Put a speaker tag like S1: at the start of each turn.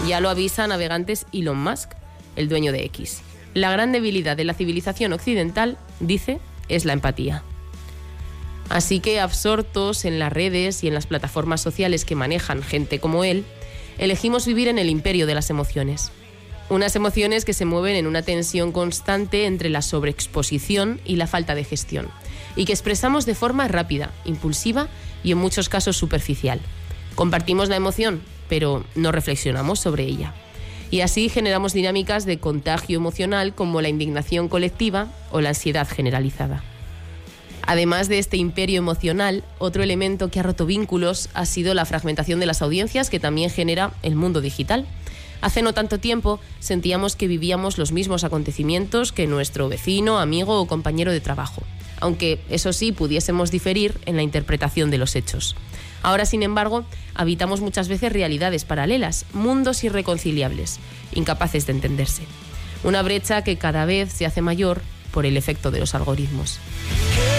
S1: Ya lo avisa navegantes Elon Musk, el dueño de X. La gran debilidad de la civilización occidental, dice, es la empatía. Así que, absortos en las redes y en las plataformas sociales que manejan gente como él, elegimos vivir en el imperio de las emociones. Unas emociones que se mueven en una tensión constante entre la sobreexposición y la falta de gestión, y que expresamos de forma rápida, impulsiva y en muchos casos superficial. Compartimos la emoción, pero no reflexionamos sobre ella. Y así generamos dinámicas de contagio emocional como la indignación colectiva o la ansiedad generalizada. Además de este imperio emocional, otro elemento que ha roto vínculos ha sido la fragmentación de las audiencias que también genera el mundo digital. Hace no tanto tiempo sentíamos que vivíamos los mismos acontecimientos que nuestro vecino, amigo o compañero de trabajo, aunque eso sí pudiésemos diferir en la interpretación de los hechos. Ahora, sin embargo, habitamos muchas veces realidades paralelas, mundos irreconciliables, incapaces de entenderse. Una brecha que cada vez se hace mayor por el efecto de los algoritmos.